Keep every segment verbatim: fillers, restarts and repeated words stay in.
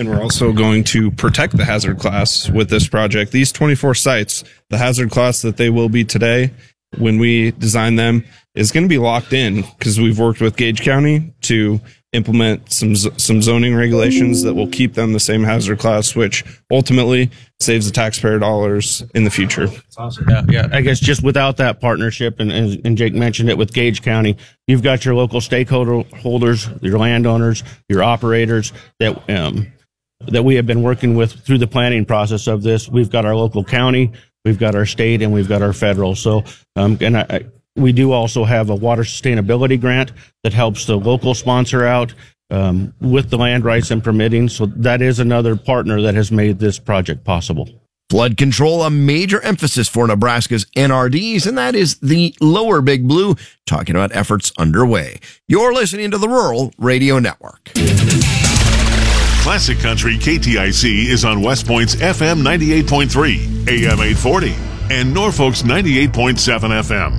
And we're also going to protect the hazard class with this project. These twenty-four sites, the hazard class that they will be today, when we design them, is going to be locked in because we've worked with Gage County to implement some some zoning regulations that will keep them the same hazard class, which ultimately saves the taxpayer dollars in the future. That's awesome. Yeah, yeah. I guess just without that partnership, and, and, and Jake mentioned it with Gage County, you've got your local stakeholder holders, your landowners, your operators that um, that we have been working with through the planning process of this. We've got our local county, we've got our state, and we've got our federal. So, um, and I, I we do also have a water sustainability grant that helps the local sponsor out um, with the land rights and permitting. So that is another partner that has made this project possible. Flood control, a major emphasis for Nebraska's N R Ds, and that is the Lower Big Blue, talking about efforts underway. You're listening to the Rural Radio Network. Classic Country K T I C is on West Point's F M ninety-eight point three, A M eight forty, and Norfolk's ninety-eight point seven F M.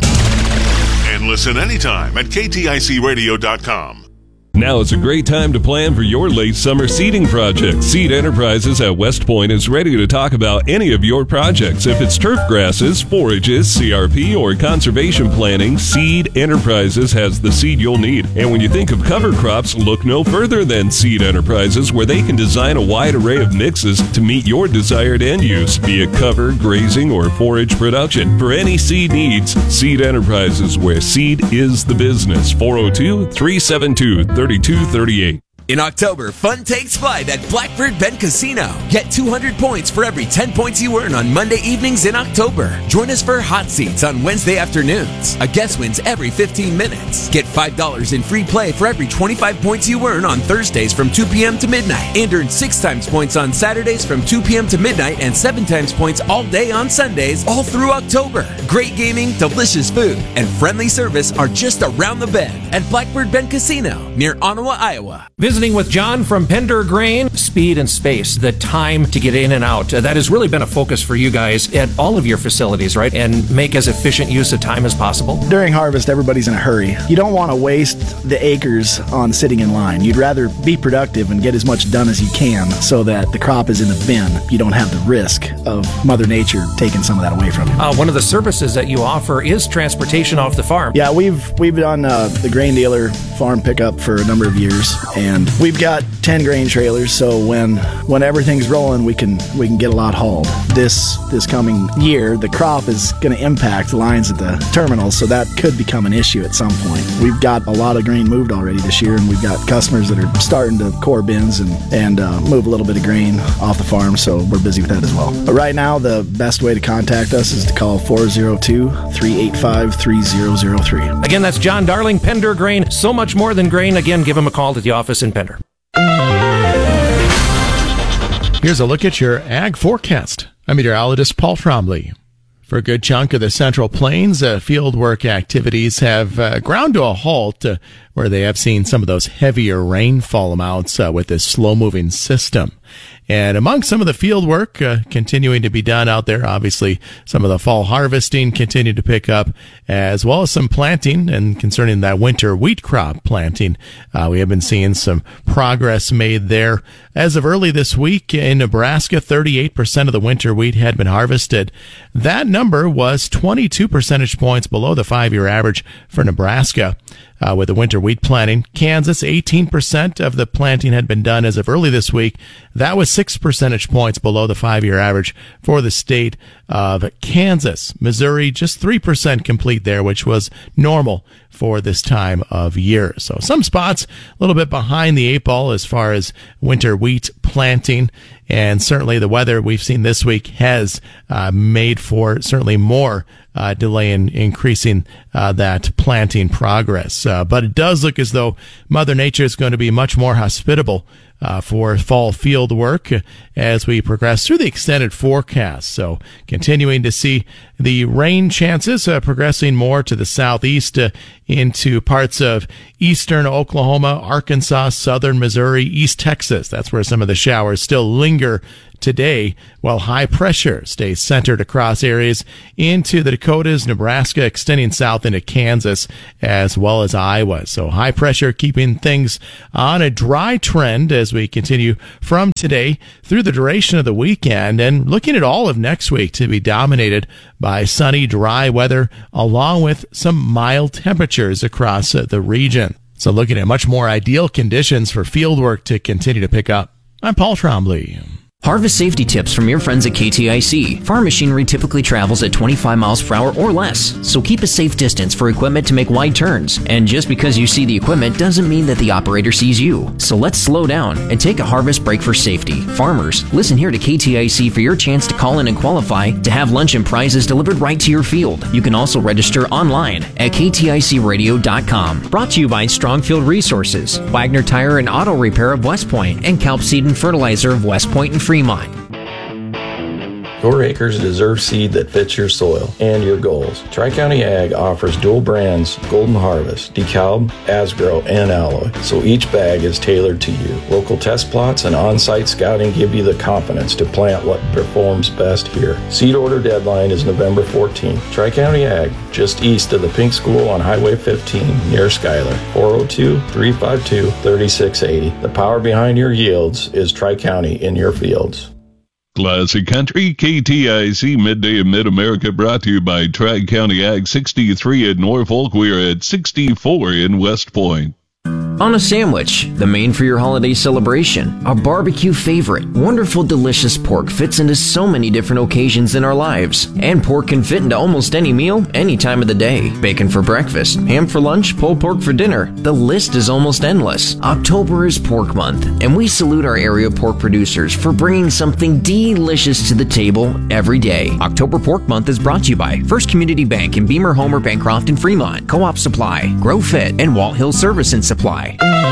And listen anytime at K T I C radio dot com. Now is a great time to plan for your late summer seeding project. Seed Enterprises at West Point is ready to talk about any of your projects. If it's turf grasses, forages, C R P, or conservation planning, Seed Enterprises has the seed you'll need. And when you think of cover crops, look no further than Seed Enterprises, where they can design a wide array of mixes to meet your desired end use, be it cover, grazing, or forage production. For any seed needs, Seed Enterprises, where seed is the business. four oh two, three seven two, thirty-two thirty-eight. In October, fun takes flight at Blackbird Bend Casino. Get two hundred points for every ten points you earn on Monday evenings in October. Join us for hot seats on Wednesday afternoons. A guest wins every fifteen minutes. Get five dollars in free play for every twenty-five points you earn on Thursdays from two p.m. to midnight. And earn six times points on Saturdays from two p.m. to midnight and seven times points all day on Sundays, all through October. Great gaming, delicious food, and friendly service are just around the bend at Blackbird Bend Casino near Ottawa, Iowa. Visiting with John from Pender Grain, speed and space, the time to get in and out. Uh, that has really been a focus for you guys at all of your facilities, right? And make as efficient use of time as possible. During harvest, everybody's in a hurry. You don't want to waste the acres on sitting in line. You'd rather be productive and get as much done as you can so that the crop is in the bin. You don't have the risk of Mother Nature taking some of that away from you. Uh, one of the services that you offer is transportation off the farm. Yeah, we've we've done uh, the grain dealer farm pickup for a number of years, and we've got ten grain trailers, so when when everything's rolling, we can we can get a lot hauled. This this coming year, the crop is going to impact lines at the terminals, so that could become an issue at some point. We've got a lot of grain moved already this year, and we've got customers that are starting to core bins and and uh, move a little bit of grain off the farm, so we're busy with that as well. But right now, the best way to contact us is to call four oh two, three eight five, three oh oh three. Again, that's John Darling, Pender Grain. So much more than grain. Again, give him a call to the office in Pender. Here's a look at your ag forecast. I'm meteorologist Paul Trombley. For a good chunk of the Central Plains, uh, field work activities have uh, ground to a halt uh, where they have seen some of those heavier rainfall amounts uh, with this slow-moving system. And among some of the field work uh, continuing to be done out there, obviously some of the fall harvesting continue to pick up, as well as some planting. And concerning that winter wheat crop planting, uh, we have been seeing some progress made there. As of early this week in Nebraska, thirty-eight percent of the winter wheat had been harvested. That number was twenty-two percentage points below the five-year average for Nebraska. Uh, with the winter wheat planting, Kansas, eighteen percent of the planting had been done as of early this week. That was six percentage points below the five-year average for the state of Kansas. Missouri, just three percent complete there, which was normal for this time of year. So some spots a little bit behind the eight ball as far as winter wheat planting. And certainly the weather we've seen this week has uh, made for certainly more uh, delay in increasing uh, that planting progress. Uh, but it does look as though Mother Nature is going to be much more hospitable Uh, for fall field work as we progress through the extended forecast. So continuing to see the rain chances uh, progressing more to the southeast uh, into parts of eastern Oklahoma, Arkansas, southern Missouri, East Texas. That's where some of the showers still linger today, while high pressure stays centered across areas into the Dakotas, Nebraska, extending south into Kansas, as well as Iowa. So high pressure keeping things on a dry trend as we continue from today through the duration of the weekend, and looking at all of next week to be dominated by sunny, dry weather, along with some mild temperatures across the region. So looking at much more ideal conditions for field work to continue to pick up. I'm Paul Trombley. Harvest safety tips from your friends at K T I C. Farm machinery typically travels at twenty-five miles per hour or less, so keep a safe distance for equipment to make wide turns. And just because you see the equipment doesn't mean that the operator sees you. So let's slow down and take a harvest break for safety. Farmers, listen here to K T I C for your chance to call in and qualify to have lunch and prizes delivered right to your field. You can also register online at K T I C radio dot com. Brought to you by Strongfield Resources, Wagner Tire and Auto Repair of West Point, and Kelp Seed and Fertilizer of West Point and Fremont. Your acres deserve seed that fits your soil and your goals. Tri-County Ag offers dual brands Golden Harvest, DeKalb, Asgrow, and Alloy, so each bag is tailored to you. Local test plots and on-site scouting give you the confidence to plant what performs best here. Seed order deadline is November fourteenth. Tri-County Ag, just east of the Pink School on Highway fifteen near Schuyler. four oh two, three five two, three six eight oh. The power behind your yields is Tri-County in your fields. Classic Country, K T I C, Midday in Mid-America, brought to you by Tri-County Ag. Sixty-three in Norfolk. We're at sixty-four in West Point. On a sandwich, the main for your holiday celebration, a barbecue favorite. Wonderful, delicious pork fits into so many different occasions in our lives. And pork can fit into almost any meal, any time of the day. Bacon for breakfast, ham for lunch, pulled pork for dinner. The list is almost endless. October is Pork Month, and we salute our area pork producers for bringing something delicious to the table every day. October Pork Month is brought to you by First Community Bank in Beamer, Homer, Bancroft, and Fremont, Co-op Supply, Grow Fit, and Walt Hill Service and Supply.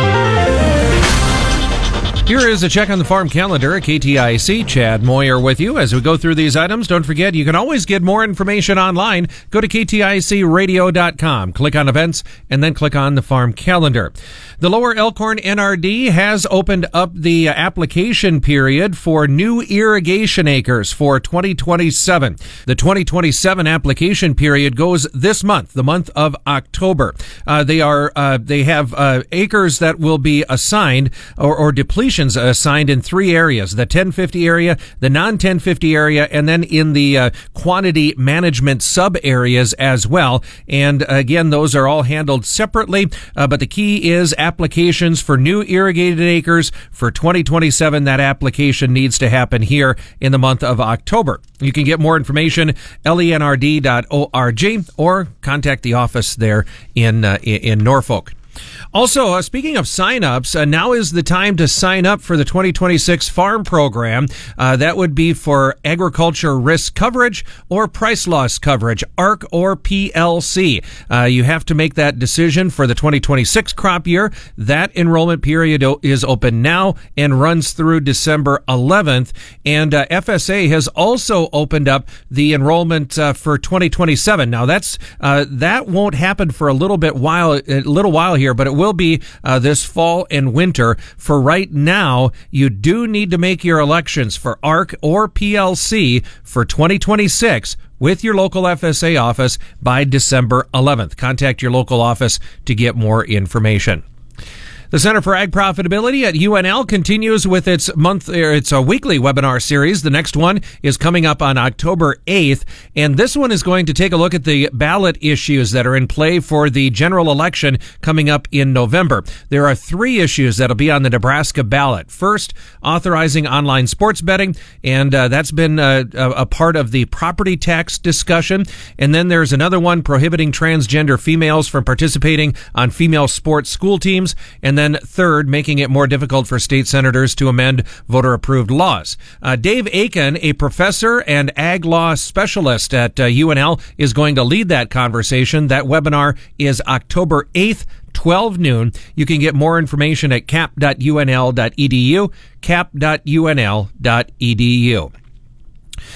Here is a check on the farm calendar at K T I C. Chad Moyer with you as we go through these items. Don't forget, you can always get more information online. Go to K T I C radio dot com. Click on events and then click on the farm calendar. The Lower Elkhorn N R D has opened up the application period for new irrigation acres for twenty twenty-seven. The twenty twenty-seven application period goes this month, the month of October. Uh, they are uh, they have uh, acres that will be assigned or, or depletions assigned in three areas: the ten fifty area, the non ten fifty area, and then in the uh, quantity management sub areas as well. And again, those are all handled separately. Uh, but the key is applications for new irrigated acres for twenty twenty-seven. That application needs to happen here in the month of October. You can get more information, L E N R D dot org, or contact the office there in uh, in Norfolk. Also, uh, speaking of sign-ups, uh, now is the time to sign up for the twenty twenty-six farm program. Uh, that would be for agriculture risk coverage or price loss coverage, A R C or P L C. Uh, you have to make that decision for the twenty twenty-six crop year. That enrollment period is open now and runs through December eleventh. And uh, F S A has also opened up the enrollment uh, for twenty twenty-seven. Now, that's uh, that won't happen for a little bit while, a little while here, but it will be uh, this fall and winter. For right now, you do need to make your elections for A R C or P L C for twenty twenty-six with your local F S A office by December eleventh. Contact your local office to get more information. The Center for Ag Profitability at U N L continues with its month, its a weekly webinar series. The next one is coming up on October eighth, and this one is going to take a look at the ballot issues that are in play for the general election coming up in November. There are three issues that'll be on the Nebraska ballot. First, authorizing online sports betting, and uh, that's been uh, a part of the property tax discussion. And then there's another one prohibiting transgender females from participating on female sports school teams. And then third, making it more difficult for state senators to amend voter-approved laws. Uh, Dave Aiken, a professor and ag law specialist at uh, U N L, is going to lead that conversation. That webinar is October eighth, twelve noon. You can get more information at cap dot U N L dot E D U, cap dot U N L dot E D U.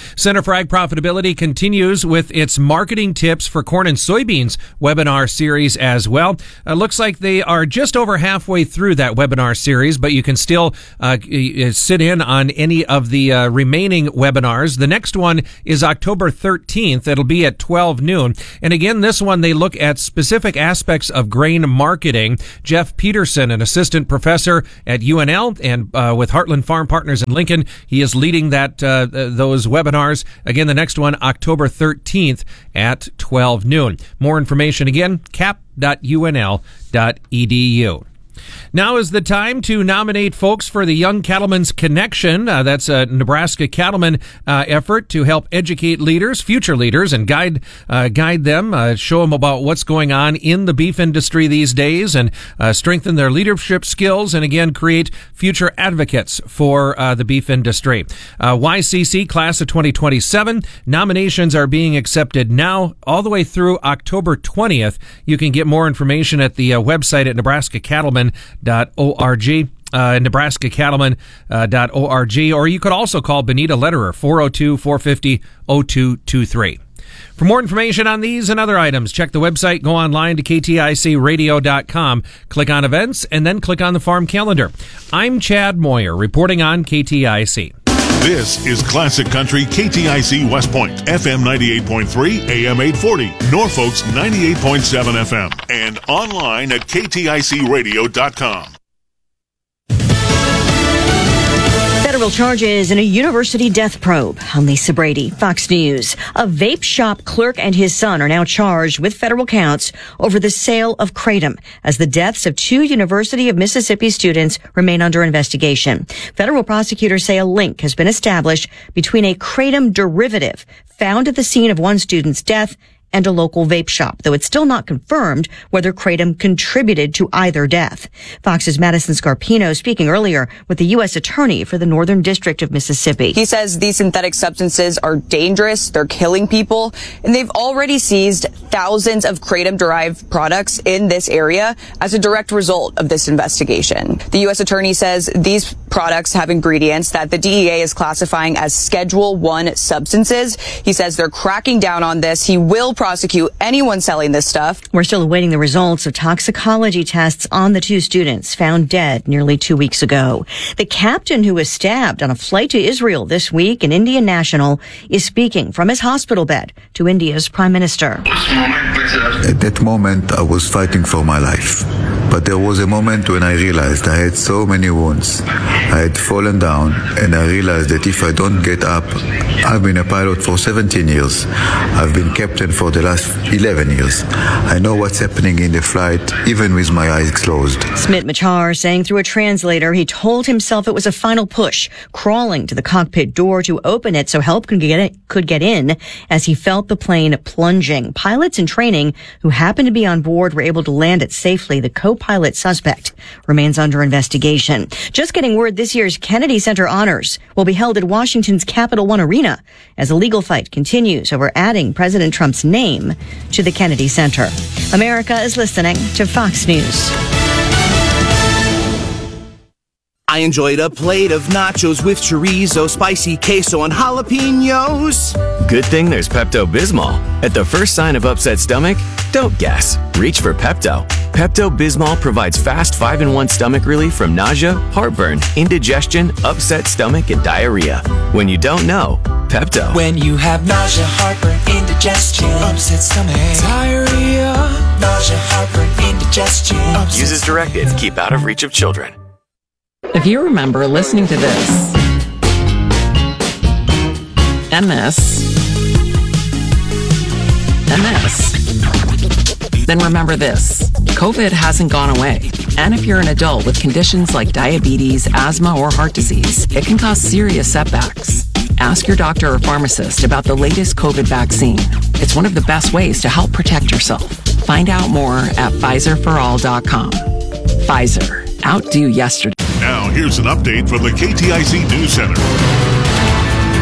Center for Ag Profitability continues with its marketing tips for corn and soybeans webinar series as well. Uh, looks like they are just over halfway through that webinar series, but you can still uh, sit in on any of the uh, remaining webinars. The next one is October thirteenth. It'll be at twelve noon. And again, this one, they look at specific aspects of grain marketing. Jeff Peterson, an assistant professor at U N L and uh, with Heartland Farm Partners in Lincoln, he is leading that uh, those webinars. Again, the next one, October thirteenth at twelve noon. More information again, cap dot U N L dot E D U. Now is the time to nominate folks for the Young Cattlemen's Connection. Uh, that's a Nebraska cattleman uh, effort to help educate leaders, future leaders, and guide uh, guide them, uh, show them about what's going on in the beef industry these days, and uh, strengthen their leadership skills, and again create future advocates for uh, the beef industry. Uh, Y C C Class of twenty twenty-seven nominations are being accepted now all the way through October twentieth. You can get more information at the uh, website at Nebraska Cattlemen dot org, uh, Nebraska Cattlemen dot org, or you could also call Benita Lederer, four oh two, four five oh, oh two two three. For more information on these and other items, check the website, go online to K T I C radio dot com, click on events, and then click on the farm calendar. I'm Chad Moyer, reporting on K T I C. This is Classic Country K T I C West Point, F M ninety-eight point three, A M eight forty, Norfolk's ninety-eight point seven F M, and online at K T I C radio dot com. Federal charges in a university death probe. I'm Lisa Brady, Fox News. A vape shop clerk and his son are now charged with federal counts over the sale of kratom, as the deaths of two University of Mississippi students remain under investigation. Federal prosecutors say a link has been established between a kratom derivative found at the scene of one student's death and a local vape shop, though it's still not confirmed whether kratom contributed to either death. Fox's Madison Scarpino speaking earlier with the U S Attorney for the Northern District of Mississippi. He says these synthetic substances are dangerous, they're killing people, and they've already seized thousands of kratom-derived products in this area as a direct result of this investigation. The U S Attorney says these products have ingredients that the D E A is classifying as Schedule one substances. He says they're cracking down on this. He will prosecute anyone selling this stuff. We're still awaiting the results of toxicology tests on the two students found dead nearly two weeks ago. The captain who was stabbed on a flight to Israel this week, an Indian national, is speaking from his hospital bed to India's prime minister. At that moment, I was fighting for my life. But there was a moment when I realized I had so many wounds. I had fallen down, and I realized that if I don't get up, I've been a pilot for seventeen years. I've been captain for the last eleven years. I know what's happening in the flight, even with my eyes closed. Smit Machar saying through a translator he told himself it was a final push, crawling to the cockpit door to open it so help could get, it, could get in as he felt the plane plunging. Pilots in training who happened to be on board were able to land it safely. The co-pilot suspect remains under investigation. Just getting word this year's Kennedy Center honors will be held at Washington's Capital One Arena as a legal fight continues over adding President Trump's name to the Kennedy Center. America is listening to Fox News. I enjoyed a plate of nachos with chorizo, spicy queso, and jalapenos. Good thing there's Pepto-Bismol. At the first sign of upset stomach, don't guess. Reach for Pepto. Pepto-Bismol provides fast five in one stomach relief from nausea, heartburn, indigestion, upset stomach, and diarrhea. When you don't know, Pepto. When you have nausea, heartburn, indigestion, upset stomach, diarrhea, nausea, heartburn, indigestion. Use as directed. Keep out of reach of children. If you remember listening to this, and this, and this, then remember this. COVID hasn't gone away. And if you're an adult with conditions like diabetes, asthma, or heart disease, it can cause serious setbacks. Ask your doctor or pharmacist about the latest COVID vaccine. It's one of the best ways to help protect yourself. Find out more at Pfizer for all dot com. Pfizer. Outdo yesterday. Now, here's an update from the K T I C News Center.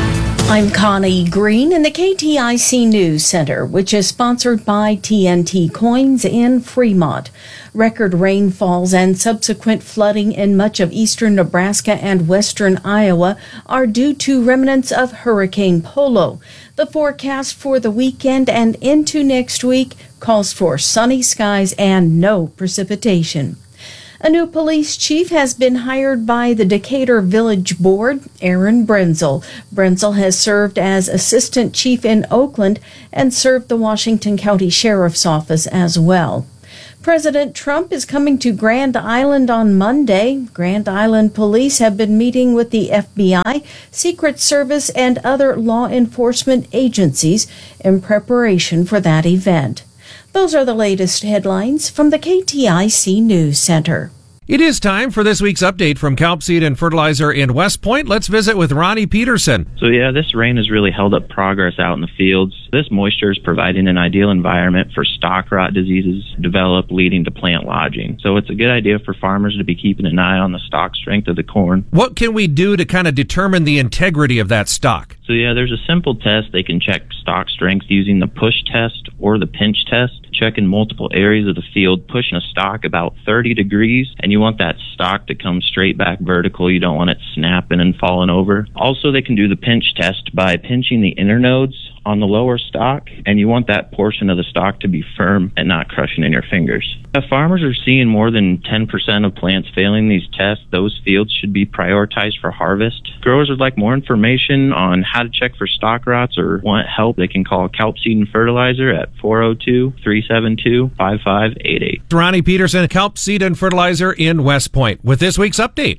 I'm Connie Green in the K T I C News Center, which is sponsored by T N T Coins in Fremont. Record rainfalls and subsequent flooding in much of eastern Nebraska and western Iowa are due to remnants of Hurricane Polo. The forecast for the weekend and into next week calls for sunny skies and no precipitation. A new police chief has been hired by the Decatur Village Board, Aaron Brenzel. Brenzel has served as assistant chief in Oakland and served the Washington County Sheriff's Office as well. President Trump is coming to Grand Island on Monday. Grand Island police have been meeting with the F B I, Secret Service, and other law enforcement agencies in preparation for that event. Those are the latest headlines from the K T I C News Center. It is time for this week's update from Kelp Seed and Fertilizer in West Point. Let's visit with Ronnie Peterson. So yeah, this rain has really held up progress out in the fields. This moisture is providing an ideal environment for stalk rot diseases to develop, leading to plant lodging. So it's a good idea for farmers to be keeping an eye on the stalk strength of the corn. What can we do to kind of determine the integrity of that stalk? So yeah, there's a simple test. They can check stalk strength using the push test or the pinch test. Check in multiple areas of the field, pushing a stalk about thirty degrees, and you want that stalk to come straight back vertical. You don't want it snapping and falling over. Also, they can do the pinch test by pinching the inner nodes on the lower stalk, and you want that portion of the stalk to be firm and not crushing in your fingers. If farmers are seeing more than ten percent of plants failing these tests, those fields should be prioritized for harvest. Growers would like more information on how to check for stalk rots or want help, they can call Kelp Seed and Fertilizer at four oh two, three seven two, five five eight eight. Ronnie Peterson, Kelp Seed and Fertilizer in West Point with this week's update.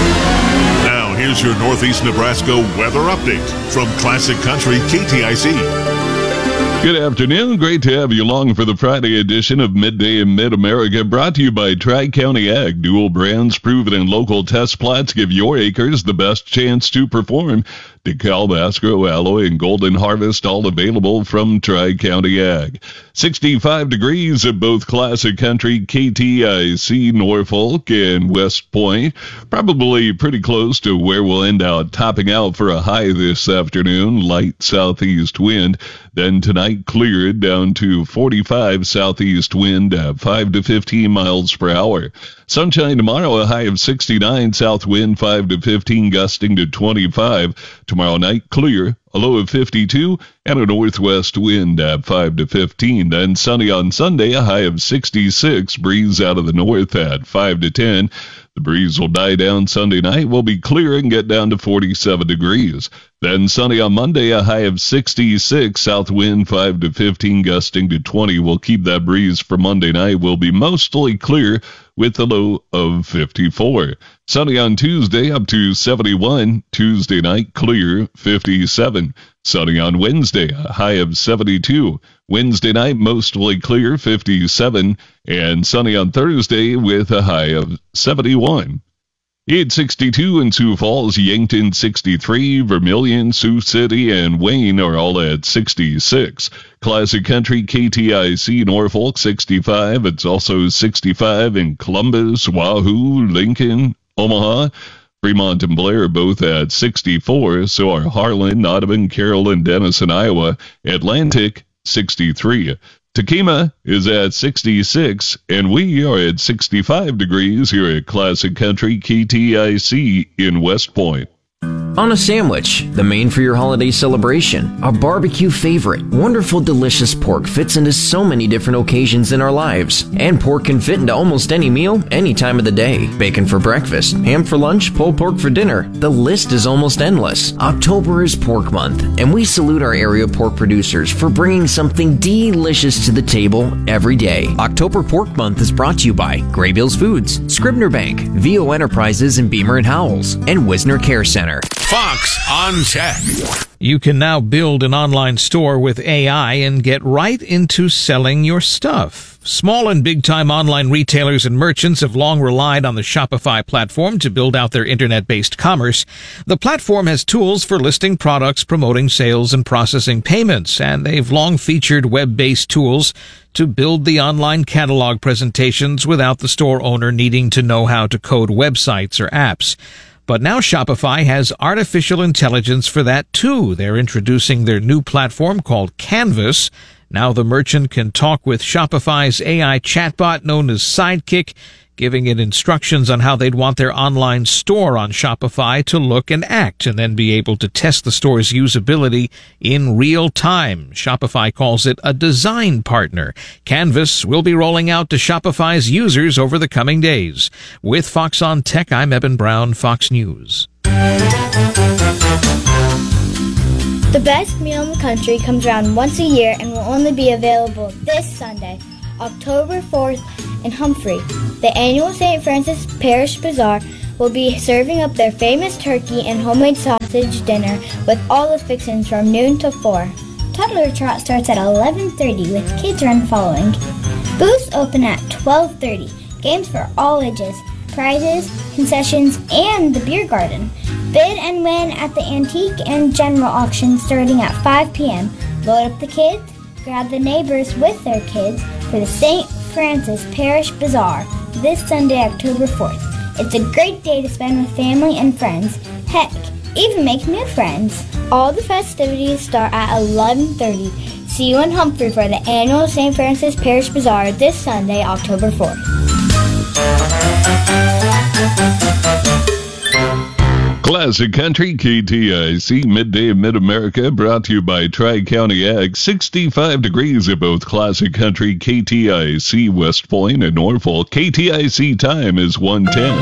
Now, here's your Northeast Nebraska weather update from Classic Country K T I C. Good afternoon. Great to have you along for the Friday edition of Midday in Mid-America, brought to you by Tri-County Ag. Dual brands, proven and local test plots give your acres the best chance to perform. DeKalb, Asgrow, Alloy, and Golden Harvest, all available from Tri-County Ag. sixty-five degrees at both Classic Country, K T I C, Norfolk, and West Point. Probably pretty close to where we'll end out, topping out for a high this afternoon. Light southeast wind. Then tonight cleared down to forty-five southeast wind at five to fifteen miles per hour. Sunshine tomorrow, a high of sixty-nine, south wind five to fifteen, gusting to twenty-five. Tomorrow night, clear, a low of fifty-two, and a northwest wind at five to fifteen. Then sunny on Sunday, a high of sixty-six, breeze out of the north at five to ten. The breeze will die down Sunday night, will be clear and get down to forty-seven degrees. Then sunny on Monday, a high of sixty-six, south wind five to fifteen, gusting to twenty. We'll keep that breeze for Monday night. Will be mostly clear with a low of fifty-four. Sunny on Tuesday, up to seventy-one. Tuesday night, clear, fifty-seven. Sunny on Wednesday, a high of seventy-two. Wednesday night, mostly clear, fifty-seven. And sunny on Thursday with a high of seventy-one. It's sixty-two in Sioux Falls, Yankton sixty-three, Vermilion, Sioux City, and Wayne are all at sixty-six. Classic Country, K T I C, Norfolk sixty-five. It's also sixty-five in Columbus, Wahoo, Lincoln, Omaha. Fremont and Blair both at sixty-four, so are Harlan, Audubon, Carroll, and Denison, Iowa. Atlantic, sixty-three. Tequima is at sixty-six, and we are at sixty-five degrees here at Classic Country K T I C in West Point. On a sandwich, the main for your holiday celebration, a barbecue favorite. Wonderful, delicious pork fits into so many different occasions in our lives. And pork can fit into almost any meal, any time of the day. Bacon for breakfast, ham for lunch, pulled pork for dinner. The list is almost endless. October is Pork Month, and we salute our area pork producers for bringing something delicious to the table every day. October Pork Month is brought to you by Graybills Foods, Scribner Bank, V O Enterprises in Beamer and Howells, and Wisner Care Center. Fox on Tech. You can now build an online store with A I and get right into selling your stuff. Small and big-time online retailers and merchants have long relied on the Shopify platform to build out their internet-based commerce. The platform has tools for listing products, promoting sales, and processing payments, and they've long featured web-based tools to build the online catalog presentations without the store owner needing to know how to code websites or apps. But now Shopify has artificial intelligence for that too. They're introducing their new platform called Canvas. Now the merchant can talk with Shopify's A I chatbot known as Sidekick, giving it instructions on how they'd want their online store on Shopify to look and act, and then be able to test the store's usability in real time. Shopify calls it a design partner. Canvas will be rolling out to Shopify's users over the coming days. With Fox on Tech, I'm Eben Brown, Fox News. The best meal in the country comes around once a year and will only be available this Sunday, October fourth, in Humphrey. The annual Saint Francis Parish Bazaar will be serving up their famous turkey and homemade sausage dinner with all the fixings from noon to four. Toddler Trot starts at eleven thirty with Kids Run following. Booths open at twelve thirty. Games for all ages, prizes, concessions, and the beer garden. Bid and win at the Antique and General Auction starting at five p.m. Load up the kids, grab the neighbors with their kids for the Saint Francis Parish Bazaar this Sunday, October fourth. It's a great day to spend with family and friends. Heck, even make new friends. All the festivities start at eleven thirty. See you in Humphrey for the annual Saint Francis Parish Bazaar this Sunday, October fourth. Classic Country, K T I C, Midday in Mid-America, brought to you by Tri-County Ag. sixty-five degrees at both Classic Country, K T I C, West Point, and Norfolk. K T I C time is one ten.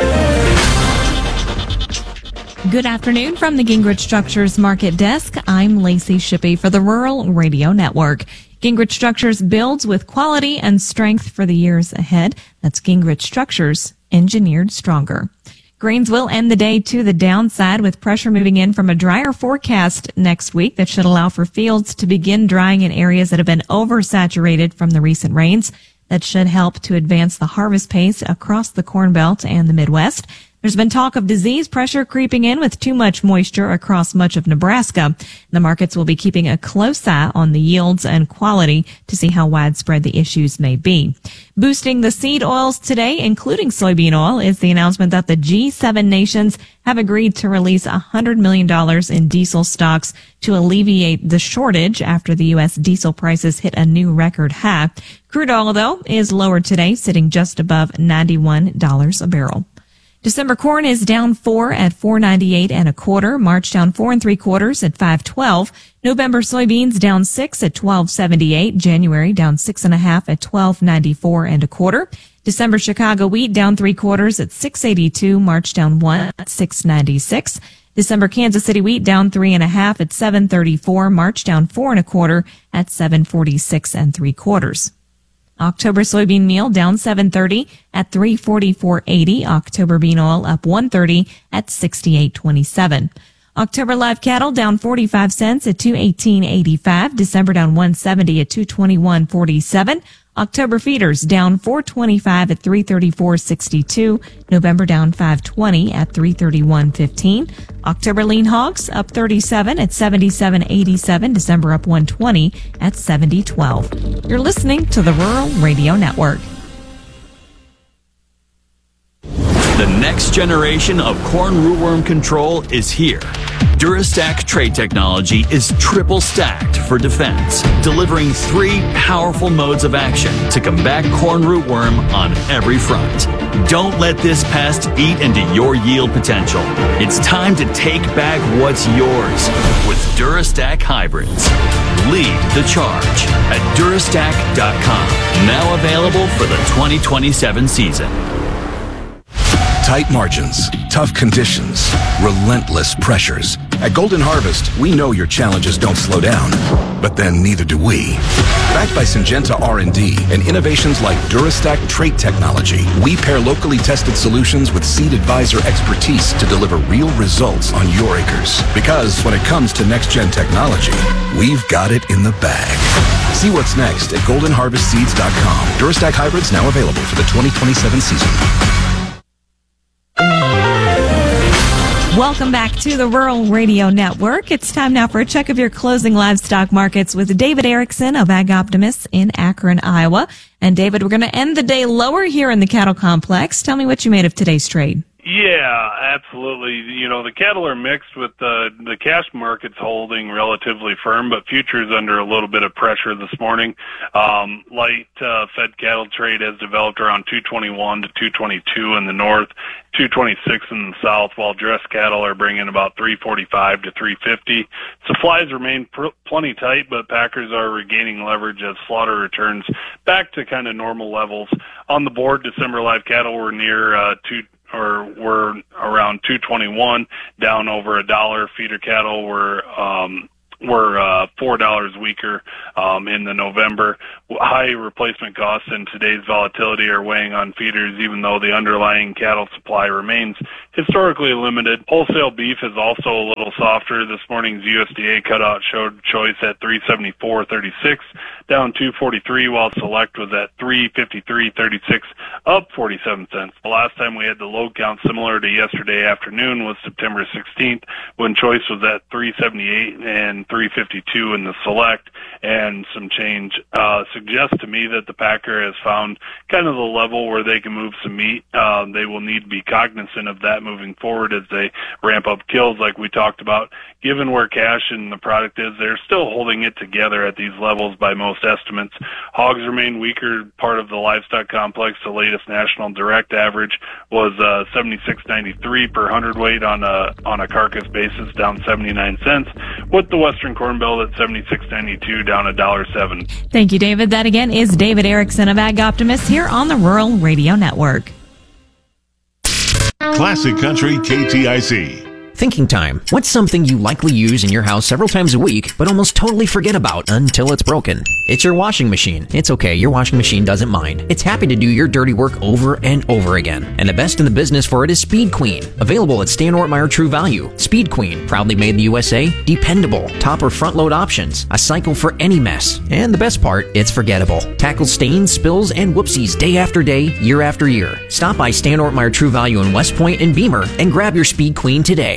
Good afternoon from the Gingrich Structures Market Desk. I'm Lacey Shippey for the Rural Radio Network. Gingrich Structures builds with quality and strength for the years ahead. That's Gingrich Structures, engineered stronger. Grains will end the day to the downside with pressure moving in from a drier forecast next week that should allow for fields to begin drying in areas that have been oversaturated from the recent rains. That should help to advance the harvest pace across the Corn Belt and the Midwest. There's been talk of disease pressure creeping in with too much moisture across much of Nebraska. The markets will be keeping a close eye on the yields and quality to see how widespread the issues may be. Boosting the seed oils today, including soybean oil, is the announcement that the G seven nations have agreed to release one hundred million dollars in diesel stocks to alleviate the shortage after the U S diesel prices hit a new record high. Crude oil, though, is lower today, sitting just above ninety-one dollars a barrel. December corn is down four at four ninety-eight and a quarter. March down four and three quarters at five twelve. November soybeans down six at twelve seventy-eight. January down six and a half at twelve ninety-four and a quarter. December Chicago wheat down three quarters at six eighty-two. March down one at six ninety-six. December Kansas City wheat down three and a half at seven thirty-four. March down four and a quarter at seven forty-six and three quarters. October soybean meal down seven thirty at three forty-four eighty. October bean oil up one thirty at sixty-eight twenty-seven. October live cattle down forty-five cents at two eighteen eighty-five. December down one seventy at two twenty-one forty-seven. October feeders down four twenty-five at three thirty-four sixty-two. November down five twenty at three thirty-one fifteen. October lean hogs up thirty-seven at seventy-seven eighty-seven. December up one twenty at seventy twelve. You're listening to the Rural Radio Network. The next generation of corn rootworm control is here. Durastack trait technology is triple stacked for defense, delivering three powerful modes of action to combat corn rootworm on every front. Don't let this pest eat into your yield potential. It's time to take back what's yours with Durastack hybrids. Lead the charge at Durastack dot com. Now available for the twenty twenty-seven season. Tight margins, tough conditions, relentless pressures. At Golden Harvest, we know your challenges don't slow down, but then neither do we. Backed by Syngenta R and D and innovations like Durastack trait technology, we pair locally tested solutions with Seed Advisor expertise to deliver real results on your acres. Because when it comes to next-gen technology, we've got it in the bag. See what's next at golden harvest seeds dot com. Durastack hybrids now available for the twenty twenty-seven season. Welcome back to the Rural Radio Network. It's time now for a check of your closing livestock markets with David Erickson of Ag Optimists in Akron, Iowa. And David, we're going to end the day lower here in the cattle complex. Tell me what you made of today's trade. Yeah, absolutely. You know, the cattle are mixed with the the cash market's holding relatively firm, but futures under a little bit of pressure this morning. Um, light uh, fed cattle trade has developed around two twenty-one to two twenty-two in the north, two twenty-six in the south, while dressed cattle are bringing about three forty-five to three fifty. Supplies remain pr- plenty tight, but packers are regaining leverage as slaughter returns back to kind of normal levels. On the board, December live cattle were near uh, two. or were around two twenty-one, down over a dollar. Feeder cattle were um, were uh, four dollars weaker um, in the November. High replacement costs and today's volatility are weighing on feeders, even though the underlying cattle supply remains historically limited. Wholesale beef is also a little softer. This morning's U S D A cutout showed choice at three seventy-four thirty-six, down two forty-three, while select was at three fifty-three thirty-six, up forty-seven cents. The last time we had the load count similar to yesterday afternoon was September sixteenth, when choice was at three seventy-eight and three fifty-two in the select, and some change uh, suggests to me that the packer has found kind of the level where they can move some meat. Uh, they will need to be cognizant of that moving forward as they ramp up kills like we talked about. Given where cash and the product is, they're still holding it together at these levels by most estimates. Hogs remain weaker, part of the livestock complex. The latest national direct average was uh, seventy-six ninety-three per hundredweight on a on a carcass basis, down seventy-nine cents, with the Western Corn Belt at seventy-six ninety-two, down a dollar seven. Thank you, David. That again is David Erickson of Ag Optimist here on the Rural Radio Network. Classic Country K T I C. Thinking time. What's something you likely use in your house several times a week, but almost totally forget about until it's broken? It's your washing machine. It's okay, your washing machine doesn't mind. It's happy to do your dirty work over and over again. And the best in the business for it is Speed Queen. Available at Stan Ortmeyer True Value. Speed Queen, proudly made in the U S A, dependable, top or front load options, a cycle for any mess. And the best part, it's forgettable. Tackles stains, spills, and whoopsies day after day, year after year. Stop by Stan Ortmeyer True Value in West Point and Beamer and grab your Speed Queen today.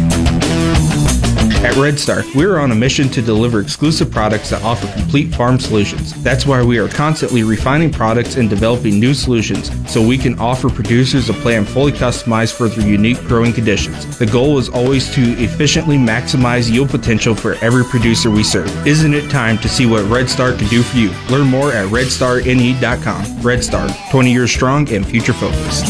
At Red Star, we are on a mission to deliver exclusive products that offer complete farm solutions. That's why we are constantly refining products and developing new solutions so we can offer producers a plan fully customized for their unique growing conditions. The goal is always to efficiently maximize yield potential for every producer we serve. Isn't it time to see what Red Star can do for you? Learn more at red star n e dot com. Red Star, twenty years strong and future focused.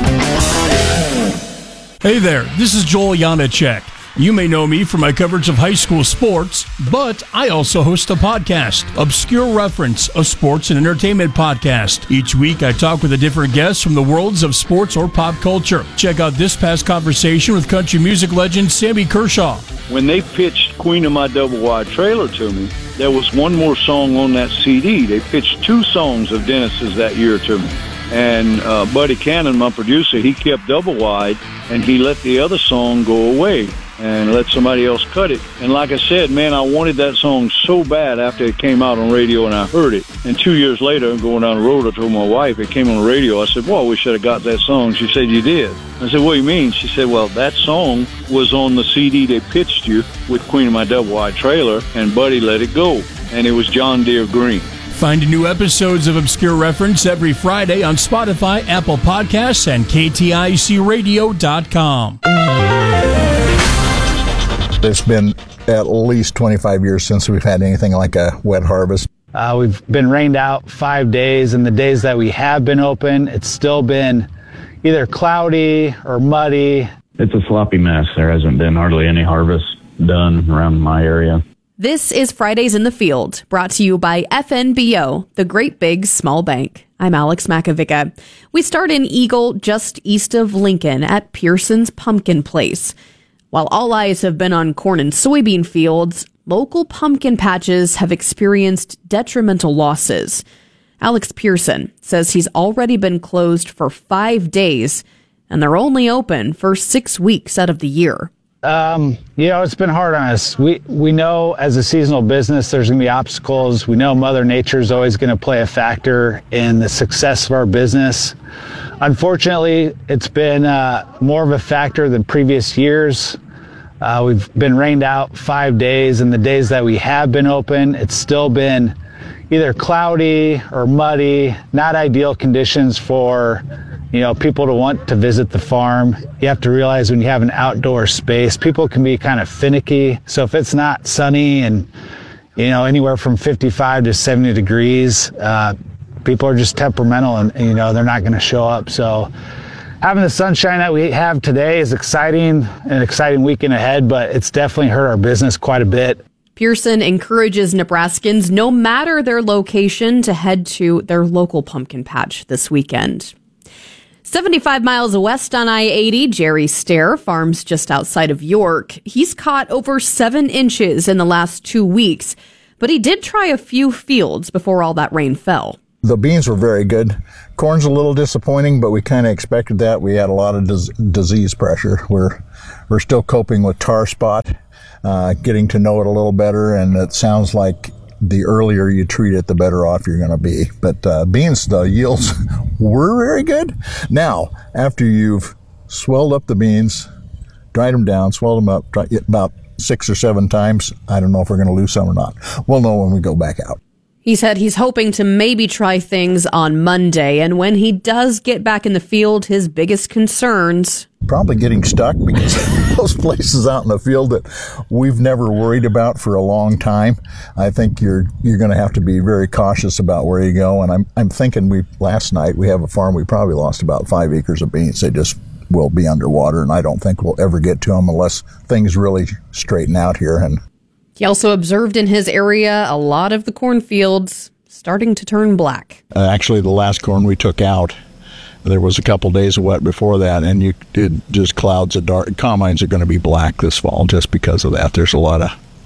Hey there, this is Joel Janacek. You may know me for my coverage of high school sports, but I also host a podcast, Obscure Reference, a sports and entertainment podcast. Each week I talk with a different guest from the worlds of sports or pop culture. Check out this past conversation with country music legend Sammy Kershaw. When they pitched Queen of My Double Wide Trailer to me, there was one more song on that C D. They pitched two songs of Dennis's that year to me. And uh, Buddy Cannon, my producer, he kept Double Wide, and he let the other song go away and let somebody else cut it. And like I said, man, I wanted that song so bad after it came out on radio and I heard it. And two years later, going down the road, I told my wife, it came on the radio. I said, well, we should have got that song. She said, you did. I said, what do you mean? She said, well, that song was on the C D they pitched you with Queen of My Double Wide Trailer, and Buddy let it go. And it was John Deere Green. Find new episodes of Obscure Reference every Friday on Spotify, Apple Podcasts, and K T I C radio dot com. It's been at least twenty-five years since we've had anything like a wet harvest. Uh, we've been rained out five days, and the days that we have been open, it's still been either cloudy or muddy. It's a sloppy mess. There hasn't been hardly any harvest done around my area. This is Fridays in the Field, brought to you by F N B O, the Great Big Small Bank. I'm Alex Makovica. We start in Eagle, just east of Lincoln, at Pearson's Pumpkin Place. While all eyes have been on corn and soybean fields, local pumpkin patches have experienced detrimental losses. Alex Pearson says he's already been closed for five days, and they're only open for six weeks out of the year. Um, you know, it's been hard on us. We we know as a seasonal business, there's going to be obstacles. We know Mother Nature is always going to play a factor in the success of our business. Unfortunately, it's been uh, more of a factor than previous years. Uh, we've been rained out five days, and the days that we have been open, it's still been either cloudy or muddy, not ideal conditions for you know, people to want to visit the farm. You have to realize when you have an outdoor space, people can be kind of finicky. So if it's not sunny and, you know, anywhere from fifty-five to seventy degrees, uh, people are just temperamental and, you know, they're not going to show up. So having the sunshine that we have today is exciting, an exciting weekend ahead, but it's definitely hurt our business quite a bit. Pearson encourages Nebraskans, no matter their location, to head to their local pumpkin patch this weekend. seventy-five miles west on I eighty, Jerry Stair farms just outside of York. He's caught over seven inches in the last two weeks, but he did try a few fields before all that rain fell. The beans were very good. Corn's a little disappointing, but we kind of expected that. We had a lot of dis- disease pressure. We're we're still coping with tar spot, uh, getting to know it a little better, and it sounds like the earlier you treat it, the better off you're going to be. But uh, beans, the yields were very good. Now, after you've swelled up the beans, dried them down, swelled them up dry, about six or seven times, I don't know if we're going to lose some or not. We'll know when we go back out. He said he's hoping to maybe try things on Monday, and when he does get back in the field, his biggest concerns... Probably getting stuck, because those places out in the field that we've never worried about for a long time, I think you're you're going to have to be very cautious about where you go. And I'm I'm thinking we last night we have a farm, we probably lost about five acres of beans. They just will be underwater, and I don't think we'll ever get to them unless things really straighten out here. And he also observed in his area a lot of the cornfields starting to turn black. Uh, actually, the last corn we took out, there was a couple days of wet before that, and you did just clouds of dark. Combines are going to be black this fall just because of that. There's a lot of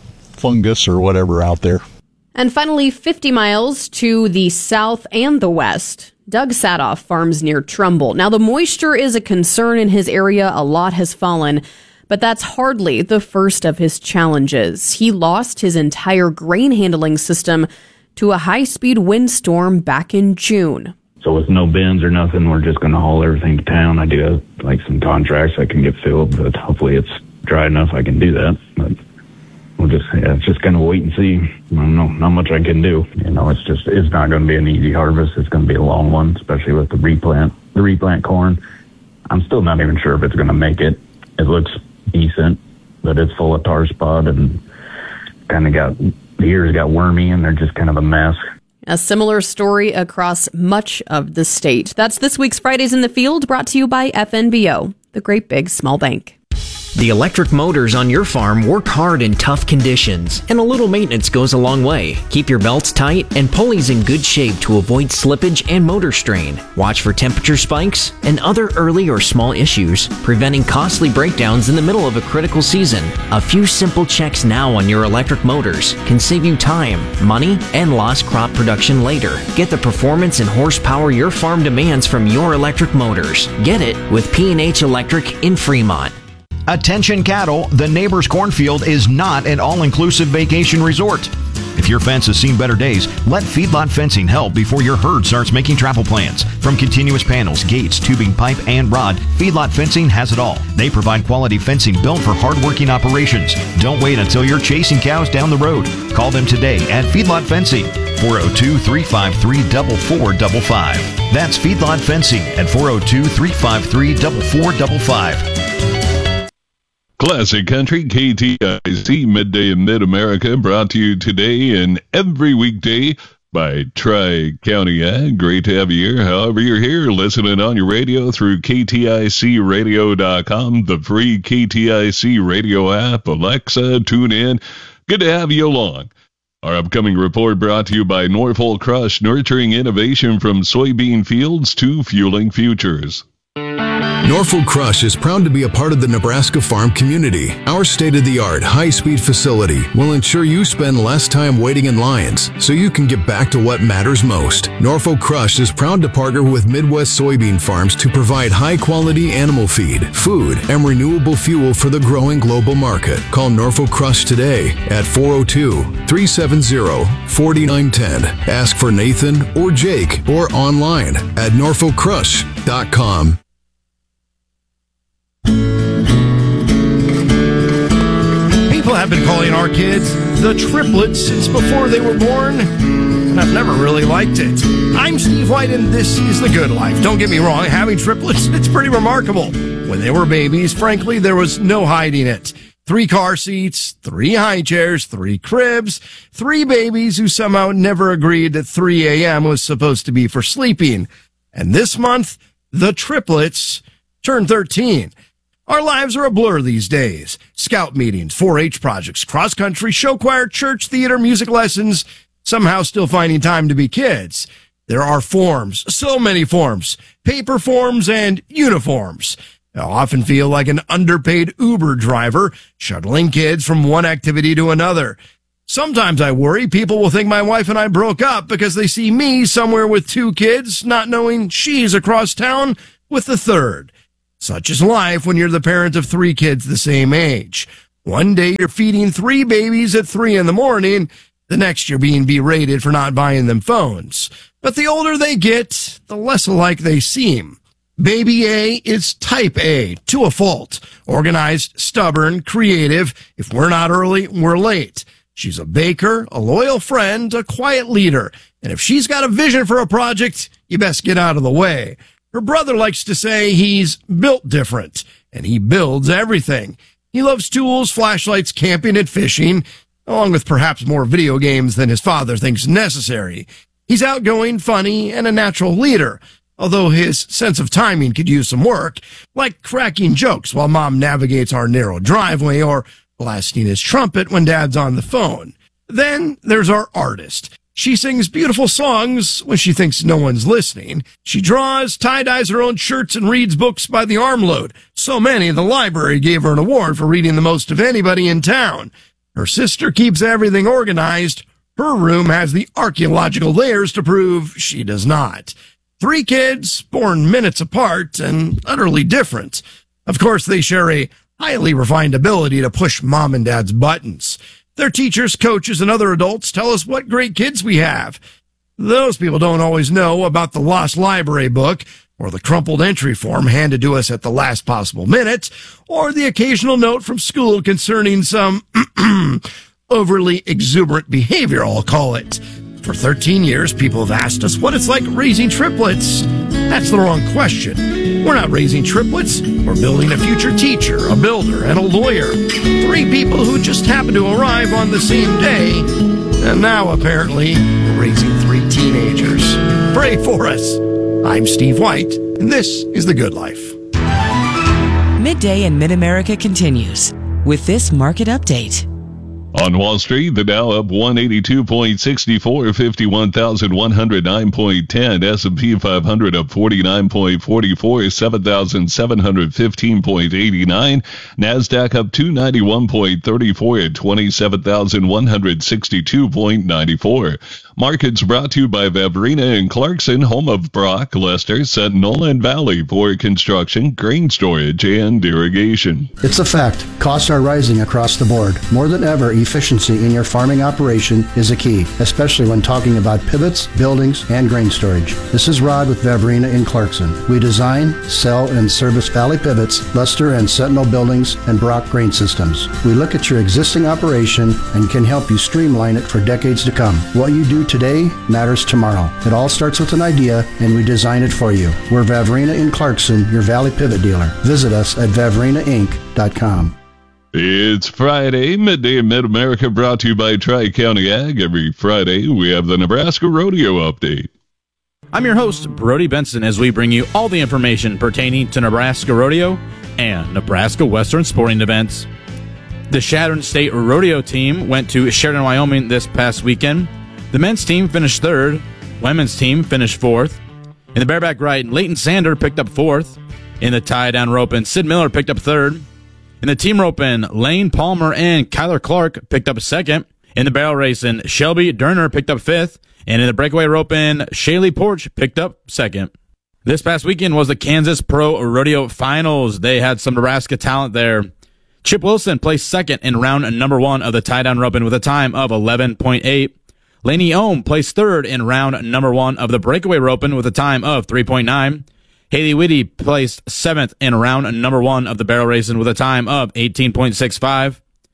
fungus or whatever out there. And finally, fifty miles to the south and the west, Doug Sadoff farms near Trumbull. Now, the moisture is a concern in his area. A lot has fallen, but that's hardly the first of his challenges. He lost his entire grain handling system to a high-speed windstorm back in June. So with no bins or nothing, we're just going to haul everything to town. I do have like some contracts I can get filled, but hopefully it's dry enough I can do that. But we'll just, yeah, it's just kind of wait and see. I don't know, not much I can do. You know, it's just, it's not going to be an easy harvest. It's going to be a long one, especially with the replant, the replant corn. I'm still not even sure if it's going to make it. It looks decent, but it's full of tar spot and kind of got, the ears got wormy and they're just kind of a mess. A similar story across much of the state. That's this week's Fridays in the Field, brought to you by F N B O, the Great Big Small Bank. The electric motors on your farm work hard in tough conditions, and a little maintenance goes a long way. Keep your belts tight and pulleys in good shape to avoid slippage and motor strain. Watch for temperature spikes and other early or small issues, preventing costly breakdowns in the middle of a critical season. A few simple checks now on your electric motors can save you time, money, and lost crop production later. Get the performance and horsepower your farm demands from your electric motors. Get it with P and H Electric in Fremont. Attention cattle, the neighbor's cornfield is not an all-inclusive vacation resort. If your fence has seen better days, let Feedlot Fencing help before your herd starts making travel plans. From continuous panels, gates, tubing, pipe, and rod, Feedlot Fencing has it all. They provide quality fencing built for hard-working operations. Don't wait until you're chasing cows down the road. Call them today at Feedlot Fencing, four oh two, three five three, four four five five. That's Feedlot Fencing at four oh two, three five three, four four five five. Classic Country, K T I C, Midday in Mid-America, brought to you today and every weekday by Tri-County Ag. Great to have you here. However, you're here listening on your radio through K T I C radio dot com, the free K T I C radio app, Alexa, tune in. Good to have you along. Our upcoming report brought to you by Norfolk Crush, nurturing innovation from soybean fields to fueling futures. Norfolk Crush is proud to be a part of the Nebraska farm community. Our state-of-the-art, high-speed facility will ensure you spend less time waiting in lines so you can get back to what matters most. Norfolk Crush is proud to partner with Midwest soybean farms to provide high-quality animal feed, food, and renewable fuel for the growing global market. Call Norfolk Crush today at four oh two, three seven zero, four nine one zero. Ask for Nathan or Jake or online at norfolk crush dot com. People have been calling our kids the triplets since before they were born. and I've never really liked it. I'm Steve White, and this is The Good Life. Don't get me wrong, having triplets, it's pretty remarkable. When they were babies, frankly, there was no hiding it. Three car seats, three high chairs, three cribs, three babies who somehow never agreed that three a.m. was supposed to be for sleeping. And this month, the triplets turned thirteen. Our lives are a blur these days. Scout meetings, four H projects, cross-country, show choir, church, theater, music lessons, somehow still finding time to be kids. There are forms, so many forms, paper forms and uniforms. I often feel like an underpaid Uber driver shuttling kids from one activity to another. Sometimes I worry people will think my wife and I broke up because they see me somewhere with two kids, not knowing she's across town with the third. Such is life when you're the parent of three kids the same age. One day you're feeding three babies at three in the morning. The next you're being berated for not buying them phones. But the older they get, the less alike they seem. Baby A is type A, to a fault. Organized, stubborn, creative. If we're not early, we're late. She's a baker, a loyal friend, a quiet leader. And if she's got a vision for a project, you best get out of the way. Her brother likes to say he's built different, and he builds everything. He loves tools, flashlights, camping, and fishing, along with perhaps more video games than his father thinks necessary. He's outgoing, funny, and a natural leader, although his sense of timing could use some work, like cracking jokes while Mom navigates our narrow driveway or blasting his trumpet when Dad's on the phone. Then there's our artist. She sings beautiful songs when she thinks no one's listening. She draws, tie-dyes her own shirts, and reads books by the armload. So many, the library gave her an award for reading the most of anybody in town. Her sister keeps everything organized. Her room has the archaeological layers to prove she does not. Three kids, born minutes apart and utterly different. Of course, they share a highly refined ability to push Mom and Dad's buttons. Their teachers, coaches, and other adults tell us what great kids we have. Those people don't always know about the lost library book, or the crumpled entry form handed to us at the last possible minute, or the occasional note from school concerning some overly exuberant behavior, I'll call it. For thirteen years, people have asked us what it's like raising triplets. That's the wrong question. We're not raising triplets. We're building a future teacher, a builder, and a lawyer. Three people who just happened to arrive on the same day. And now, apparently, we're raising three teenagers. Pray for us. I'm Steve White, and this is The Good Life. Midday in Mid-America continues with this market update. On Wall Street, the Dow up one eighty-two point six four, fifty-one thousand one hundred nine point one zero. S and P five hundred up forty-nine point four four, seven thousand seven hundred fifteen point eight nine. NASDAQ up two ninety-one point three four at twenty-seven thousand one hundred sixty-two point nine four. Markets brought to you by Vavrina and Clarkson, home of Brock, Lester, Sentinel, and Valley for construction, grain storage, and irrigation. It's a fact. Costs are rising across the board. More than ever, efficiency in your farming operation is a key, especially when talking about pivots, buildings, and grain storage. This is Rod with Vavrina in Clarkson. We design, sell, and service Valley Pivots, Lester and Sentinel buildings, and Brock grain systems. We look at your existing operation and can help you streamline it for decades to come. What you do today matters tomorrow. It all starts with an idea, and we design it for you. We're Vavrina in Clarkson, your Valley Pivot dealer. Visit us at vavrina inc dot com. It's Friday, Midday in Mid-America, brought to you by Tri-County Ag. Every Friday, we have the Nebraska Rodeo Update. I'm your host, Brody Benson, as we bring you all the information pertaining to Nebraska Rodeo and Nebraska Western sporting events. The Chadron State Rodeo team went to Sheridan, Wyoming this past weekend. The men's team finished third. Women's team finished fourth. In the bareback ride, Leighton Sander picked up fourth. In the tie-down roping, Sid Miller picked up third. In the team roping, Lane Palmer and Kyler Clark picked up second. In the barrel racing, Shelby Durner picked up fifth. And in the breakaway roping, Shaylee Porch picked up second. This past weekend was the Kansas Pro Rodeo Finals. They had some Nebraska talent there. Chip Wilson placed second in round number one of the tie-down roping with a time of eleven point eight. Laney Ohm placed third in round number one of the breakaway roping with a time of three point nine. Haley Whitty placed seventh in round number one of the barrel racing with a time of eighteen point six five.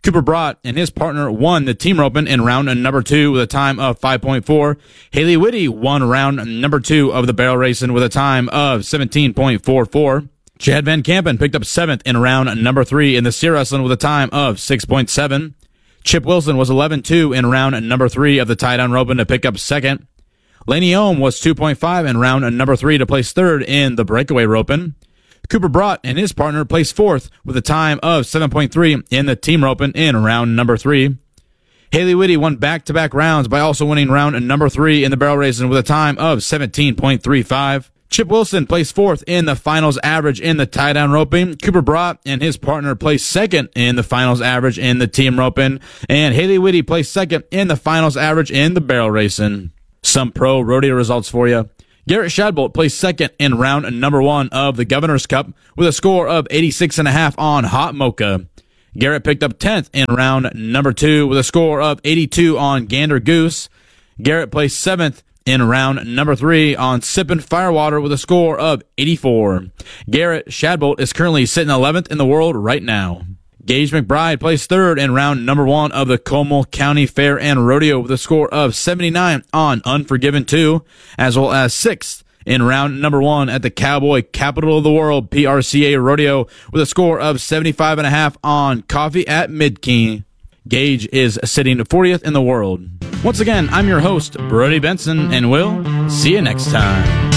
Cooper Brott and his partner won the team roping in round number two with a time of five point four. Haley Whitty won round number two of the barrel racing with a time of seventeen point four four. Chad Van Kampen picked up seventh in round number three in the steer wrestling with a time of six point seven. Chip Wilson was eleven two in round number three of the tie-down roping to pick up second. Laney Ohm was two point five in round number three to place third in the breakaway roping. Cooper Brott and his partner placed fourth with a time of seven point three in the team roping in round number three. Haley Whitty won back-to-back rounds by also winning round number three in the barrel racing with a time of seventeen point three five. Chip Wilson placed fourth in the finals average in the tie-down roping. Cooper Brott and his partner placed second in the finals average in the team roping. And Haley Whitty placed second in the finals average in the barrel racing. Some pro rodeo results for you. Garrett Shadbolt placed second in round number one of the Governor's Cup with a score of eighty-six and a half on Hot Mocha. Garrett picked up tenth in round number two with a score of eighty-two on Gander Goose. Garrett placed seventh in round number three on Sippin' Firewater with a score of eighty-four. Garrett Shadbolt is currently sitting eleventh in the world right now. Gage McBride placed third in round number one of the Como County Fair and Rodeo with a score of seventy-nine on Unforgiven two, as well as sixth in round number one at the Cowboy Capital of the World P R C A Rodeo with a score of seventy-five and a half on Coffee at Midkey. Gage is sitting fortieth in the world. Once again, I'm your host, Brody Benson, and we'll see you next time.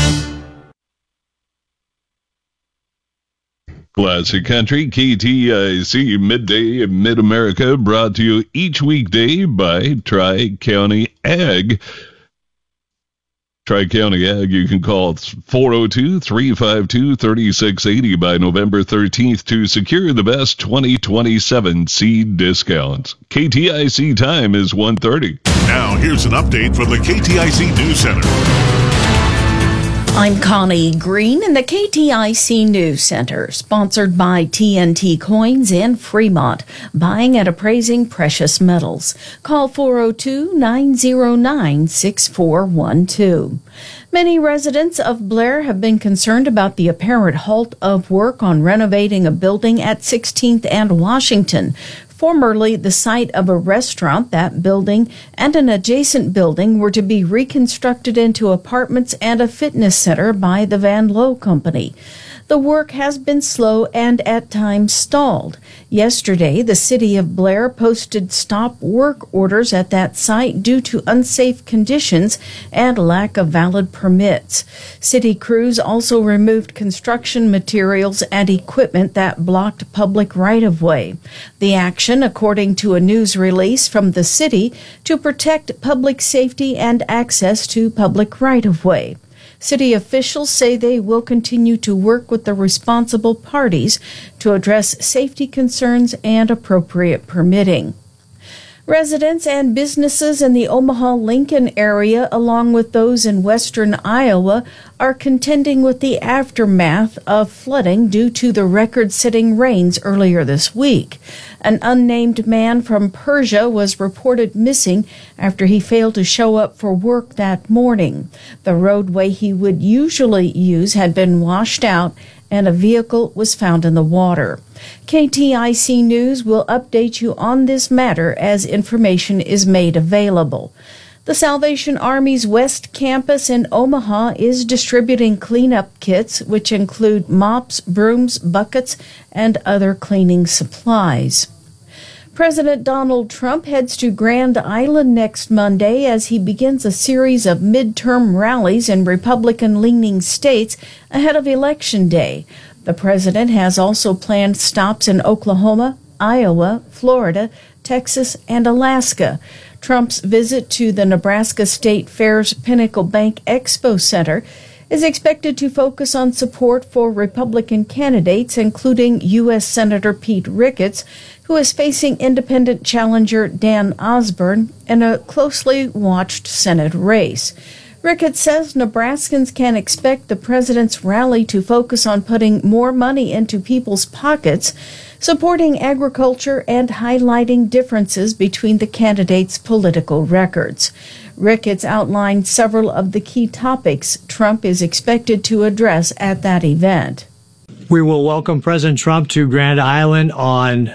Classic Country, K T I C Midday in Mid-America, brought to you each weekday by Tri-County Ag. Tri-County Ag, you can call four oh two, three five two, three six eight oh by November thirteenth to secure the best twenty twenty-seven seed discounts. K T I C time is one thirty. Now, here's an update from the K T I C News Center. I'm Connie Green in the K T I C News Center, sponsored by T N T Coins and Fremont, buying and appraising precious metals. Call four oh two, nine oh nine, six four one two. Many residents of Blair have been concerned about the apparent halt of work on renovating a building at sixteenth and Washington. Formerly the site of a restaurant, that building and an adjacent building were to be reconstructed into apartments and a fitness center by the Van Lowe Company. The work has been slow and at times stalled. Yesterday, the city of Blair posted stop work orders at that site due to unsafe conditions and lack of valid permits. City crews also removed construction materials and equipment that blocked public right-of-way. The action, according to a news release from the city, to protect public safety and access to public right-of-way. City officials say they will continue to work with the responsible parties to address safety concerns and appropriate permitting. Residents and businesses in the Omaha-Lincoln area, along with those in western Iowa, are contending with the aftermath of flooding due to the record-setting rains earlier this week. An unnamed man from Persia was reported missing after he failed to show up for work that morning. The roadway he would usually use had been washed out, and a vehicle was found in the water. K T I C News will update you on this matter as information is made available. The Salvation Army's West Campus in Omaha is distributing cleanup kits, which include mops, brooms, buckets, and other cleaning supplies. President Donald Trump heads to Grand Island next Monday as he begins a series of midterm rallies in Republican-leaning states ahead of Election Day. The president has also planned stops in Oklahoma, Iowa, Florida, Texas, and Alaska. Trump's visit to the Nebraska State Fair's Pinnacle Bank Expo Center is expected to focus on support for Republican candidates, including U S Senator Pete Ricketts, who is facing independent challenger Dan Osborne in a closely watched Senate race. Ricketts says Nebraskans can expect the president's rally to focus on putting more money into people's pockets, supporting agriculture, and highlighting differences between the candidates' political records. Ricketts outlined several of the key topics Trump is expected to address at that event. We will welcome President Trump to Grand Island on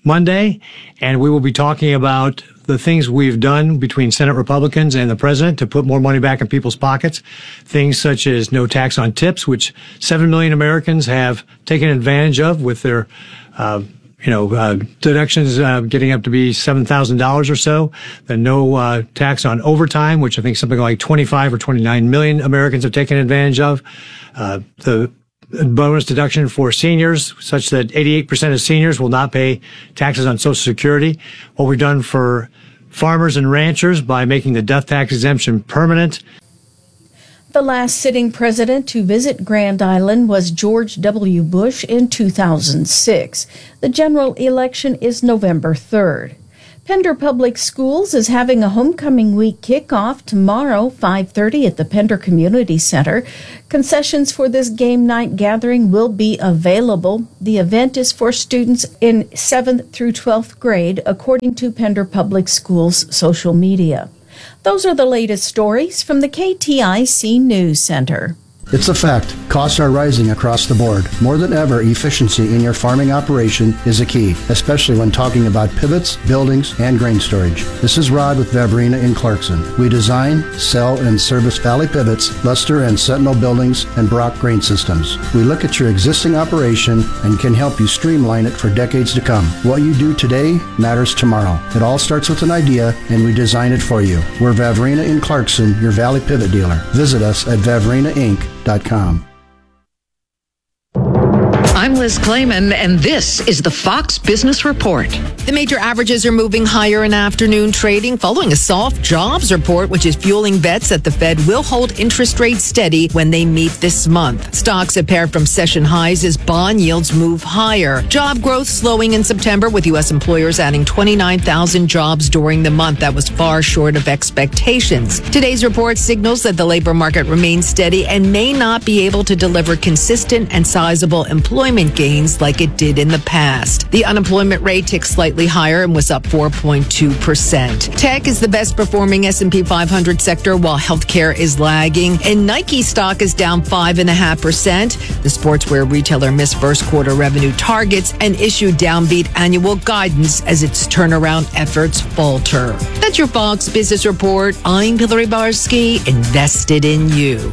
Monday, and we will be talking about the things we've done between Senate Republicans and the president to put more money back in people's pockets. Things such as no tax on tips, which seven million Americans have taken advantage of with their, uh, you know, uh, deductions uh, getting up to be seven thousand dollars or so. The no uh, tax on overtime, which I think something like twenty-five or twenty-nine million Americans have taken advantage of. Uh, the bonus deduction for seniors, such that eighty-eight percent of seniors will not pay taxes on Social Security. What we've done for farmers and ranchers by making the death tax exemption permanent. The last sitting president to visit Grand Island was George W. Bush in two thousand six. The general election is November third. Pender Public Schools is having a homecoming week kickoff tomorrow, five thirty at the Pender Community Center. Concessions for this game night gathering will be available. The event is for students in seventh through twelfth grade, according to Pender Public Schools social media. Those are the latest stories from the K T I C News Center. It's a fact. Costs are rising across the board. More than ever, efficiency in your farming operation is a key, especially when talking about pivots, buildings, and grain storage. This is Rod with Vavrina in Clarkson. We design, sell, and service Valley Pivots, Luster and Sentinel buildings, and Brock grain systems. We look at your existing operation and can help you streamline it for decades to come. What you do today matters tomorrow. It all starts with an idea, and we design it for you. We're Vavrina in Clarkson, your Valley Pivot dealer. Visit us at vavrina inc dot com. I'm Liz Clayman, and this is the Fox Business Report. The major averages are moving higher in afternoon trading following a soft jobs report, which is fueling bets that the Fed will hold interest rates steady when they meet this month. Stocks have paired from session highs as bond yields move higher. Job growth slowing in September, with U S employers adding twenty-nine thousand jobs during the month. That was far short of expectations. Today's report signals that the labor market remains steady and may not be able to deliver consistent and sizable employment gains like it did in the past. The unemployment rate ticked slightly higher and was up four point two percent. Tech is the best performing S and P five hundred sector, while healthcare is lagging, and Nike stock is down five point five percent. The sportswear retailer missed first quarter revenue targets and issued downbeat annual guidance as its turnaround efforts falter. That's your Fox Business Report. I'm Hillary Barsky, invested in you.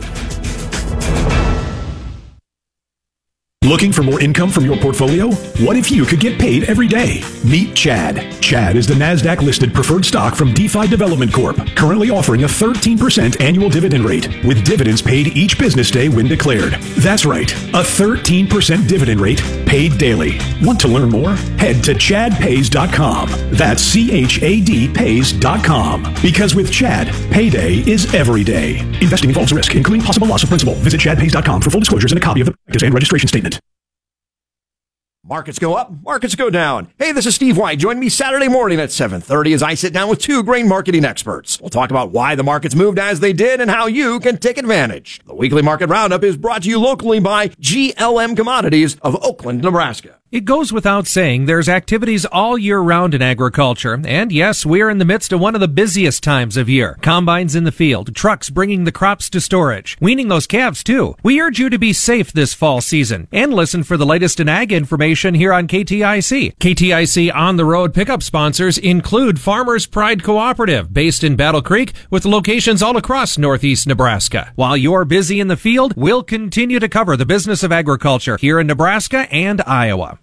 Looking for more income from your portfolio? What if you could get paid every day? Meet Chad. Chad is the NASDAQ-listed preferred stock from DeFi Development Corp, currently offering a thirteen percent annual dividend rate, with dividends paid each business day when declared. That's right, a thirteen percent dividend rate paid daily. Want to learn more? Head to chad pays dot com. That's C H A D pays dot com. Because with Chad, payday is every day. Investing involves risk, including possible loss of principal. Visit chad pays dot com for full disclosures and a copy of the practice and registration statement. Markets go up, markets go down. Hey, this is Steve White. Join me Saturday morning at seven thirty as I sit down with two grain marketing experts. We'll talk about why the markets moved as they did and how you can take advantage. The weekly market roundup is brought to you locally by G L M Commodities of Oakland, Nebraska. It goes without saying there's activities all year round in agriculture, and yes, we're in the midst of one of the busiest times of year. Combines in the field, trucks bringing the crops to storage, weaning those calves too. We urge you to be safe this fall season and listen for the latest in ag information here on K T I C. K T I C On the Road pickup sponsors include Farmers Pride Cooperative, based in Battle Creek, with locations all across northeast Nebraska. While you're busy in the field, we'll continue to cover the business of agriculture here in Nebraska and Iowa.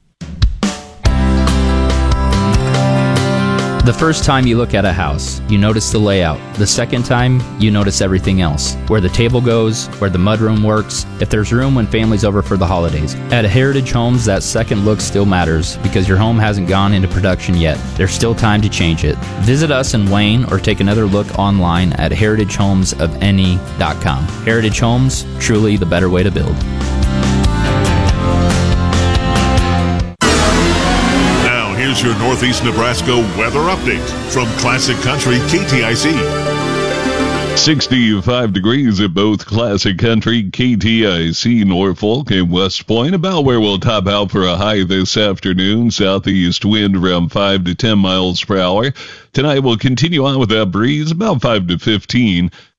The first time you look at a house, you notice the layout. The second time, you notice everything else. Where the table goes, where the mudroom works, if there's room when family's over for the holidays. At Heritage Homes, that second look still matters because your home hasn't gone into production yet. There's still time to change it. Visit us in Wayne or take another look online at heritage homes of n e dot com. Heritage Homes, truly the better way to build. Here's your Northeast Nebraska weather update from Classic Country K T I C. sixty-five degrees at both Classic Country, K T I C, Norfolk, and West Point, about where we'll top out for a high this afternoon. Southeast wind around five to ten miles per hour. Tonight we'll continue on with that breeze, about five to fifteen.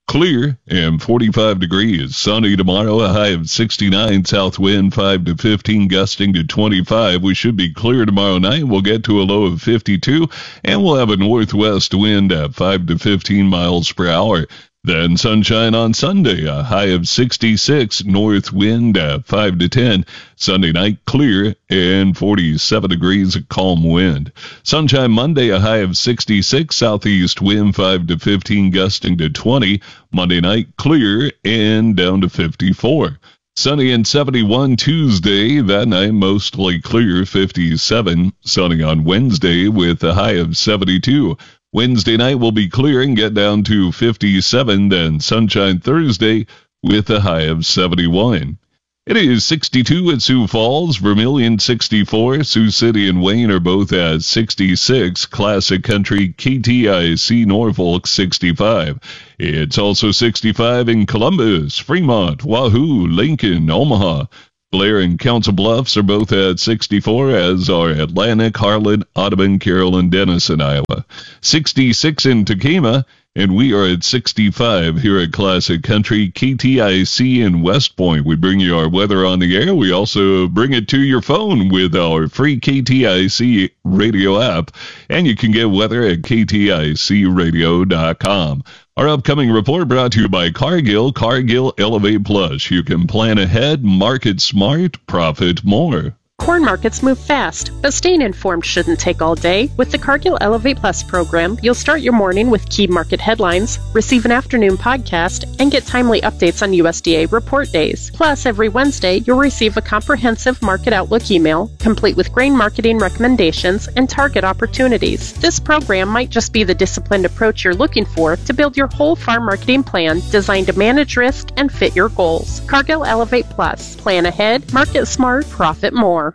clear and forty-five degrees. Sunny tomorrow, a high of sixty-nine, south wind five to fifteen, gusting to twenty-five. We should be clear tomorrow night. We'll get to a low of fifty-two, and we'll have a northwest wind at five to fifteen miles per hour. Then sunshine on Sunday, a high of sixty-six, north wind at five to ten. Sunday night, clear and forty-seven degrees, a calm wind. Sunshine Monday, a high of sixty-six, southeast wind five to fifteen, gusting to twenty. Monday night, clear and down to fifty-four. Sunny and seventy-one Tuesday, that night mostly clear, fifty-seven. Sunny on Wednesday with a high of seventy-two. Wednesday night will be clear and get down to fifty-seven, then sunshine Thursday with a high of seventy-one. It is sixty-two at Sioux Falls, Vermilion sixty-four, Sioux City and Wayne are both at sixty-six, Classic Country K T I C Norfolk sixty-five. It's also sixty-five in Columbus, Fremont, Wahoo, Lincoln, Omaha. Blair and Council Bluffs are both at sixty-four, as are Atlantic, Harlan, Audubon, Carroll, and Denison, Iowa. sixty-six in Tacoma, and we are at sixty-five here at Classic Country K T I C in West Point. We bring you our weather on the air. We also bring it to your phone with our free K T I C radio app, and you can get weather at K T I C radio dot com. Our upcoming report brought to you by Cargill, Cargill Elevate Plus. You can plan ahead, market smart, profit more. Corn markets move fast, but staying informed shouldn't take all day. With the Cargill Elevate Plus program, you'll start your morning with key market headlines, receive an afternoon podcast, and get timely updates on U S D A report days. Plus, every Wednesday, you'll receive a comprehensive market outlook email, complete with grain marketing recommendations and target opportunities. This program might just be the disciplined approach you're looking for to build your whole farm marketing plan designed to manage risk and fit your goals. Cargill Elevate Plus. Plan ahead, market smart, profit more.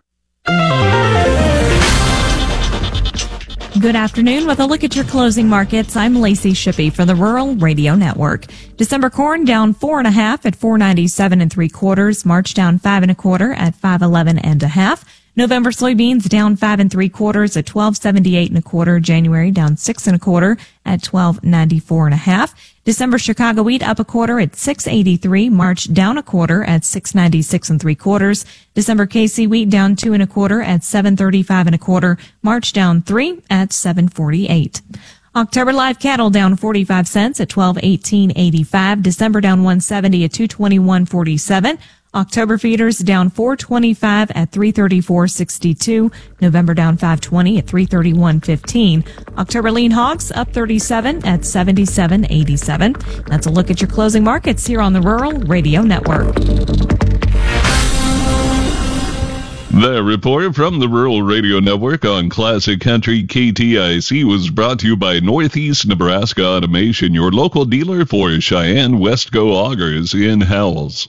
Good afternoon. With a look at your closing markets, I'm Lacey Shippey for the Rural Radio Network. December corn down four and a half at four ninety-seven and three quarters. March down five and a quarter at five eleven and a half. November soybeans down five and three quarters at twelve seventy-eight and a quarter. January down six and a quarter at twelve ninety-four and a half. December Chicago wheat up a quarter at six eighty-three. March down a quarter at six ninety-six and three quarters. December K C wheat down two and a quarter at seven thirty-five and a quarter. March down three at seven forty-eight. October live cattle down forty-five cents at twelve eighteen eighty-five. December down one seventy at two twenty-one forty-seven. October feeders down four twenty-five at three thirty-four sixty-two. November down five twenty at three thirty-one fifteen. October lean hogs up thirty-seven at seventy-seven eighty-seven. That's a look at your closing markets here on the Rural Radio Network. The report from the Rural Radio Network on Classic Country K T I C was brought to you by Northeast Nebraska Automation, your local dealer for Cheyenne Westco augers in Howells.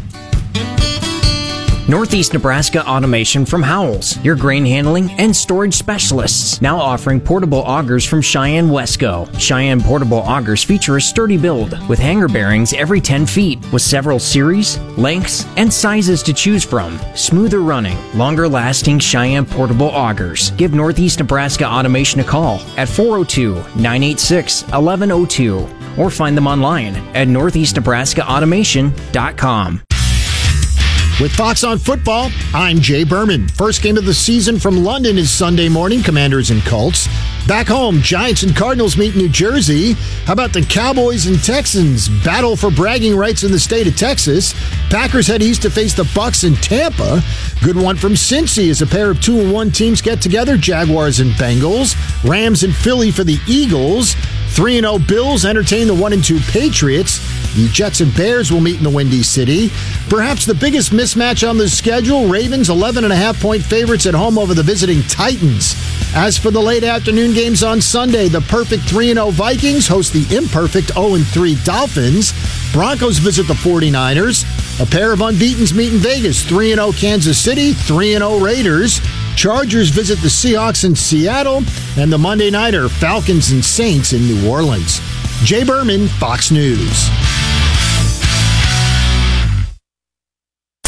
Northeast Nebraska Automation from Howells, your grain handling and storage specialists. Now offering portable augers from Cheyenne Westco. Cheyenne portable augers feature a sturdy build with hanger bearings every ten feet with several series, lengths, and sizes to choose from. Smoother running, longer lasting Cheyenne portable augers. Give Northeast Nebraska Automation a call at four oh two, nine eight six, one one oh two or find them online at northeast nebraska automation dot com. With Fox on Football, I'm Jay Berman. First game of the season from London is Sunday morning, Commanders and Colts. Back home, Giants and Cardinals meet New Jersey. How about the Cowboys and Texans battle for bragging rights in the state of Texas? Packers head east to face the Bucks in Tampa. Good one from Cincy as a pair of two and one teams get together, Jaguars and Bengals. Rams and Philly for the Eagles. three and oh Bills entertain the one and two Patriots. The Jets and Bears will meet in the Windy City. Perhaps the biggest mismatch on the schedule, Ravens eleven and a half point favorites at home over the visiting Titans. As for the late afternoon games on Sunday, the perfect three and oh Vikings host the imperfect oh and three Dolphins. Broncos visit the forty-niners. A pair of unbeatens meet in Vegas, three and oh Kansas City, three and oh Raiders. Chargers visit the Seahawks in Seattle, and the Monday nighter, Falcons and Saints in New Orleans. Jay Berman, Fox News.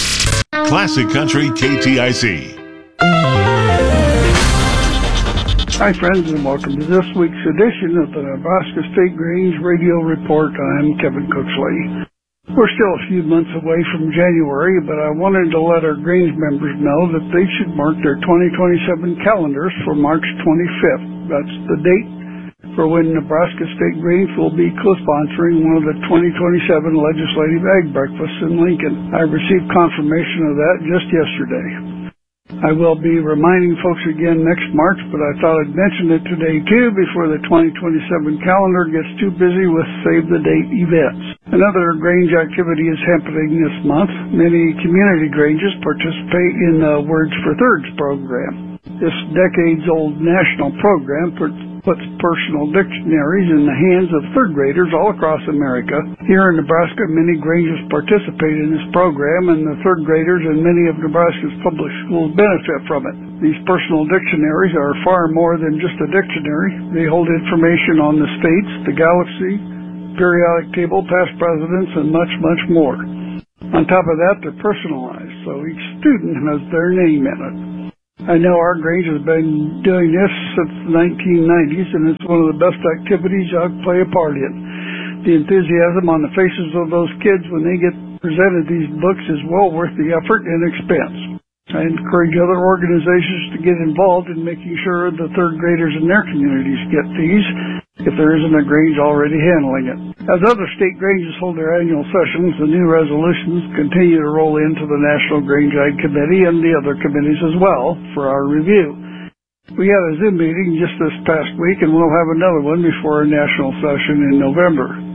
Classic Country K T I C. Hi, friends, and welcome to this week's edition of the Nebraska State Grange Radio Report. I'm Kevin Cooksley. We're still a few months away from January, but I wanted to let our Grange members know that they should mark their twenty twenty-seven calendars for March twenty-fifth. That's the date for when Nebraska State Grange will be co-sponsoring one of the twenty twenty-seven Legislative Ag Breakfasts in Lincoln. I received confirmation of that just yesterday. I will be reminding folks again next March, but I thought I'd mention it today too before the twenty twenty-seven calendar gets too busy with save-the-date events. Another Grange activity is happening this month. Many community Granges participate in the Words for Thirds program. This decades-old national program puts personal dictionaries in the hands of third graders all across America. Here in Nebraska, many Granges participate in this program, and the third graders in many of Nebraska's public schools benefit from it. These personal dictionaries are far more than just a dictionary. They hold information on the states, the galaxy, periodic table, past presidents, and much, much more. On top of that, they're personalized, so each student has their name in it. I know our Grange has been doing this since the nineteen nineties, and it's one of the best activities I play a part in. The enthusiasm on the faces of those kids when they get presented these books is well worth the effort and expense. I encourage other organizations to get involved in making sure the third graders in their communities get these, if there isn't a Grange already handling it. As other state Granges hold their annual sessions, the new resolutions continue to roll into the National Grange Ag Committee and the other committees as well for our review. We had a Zoom meeting just this past week, and we'll have another one before our national session in November.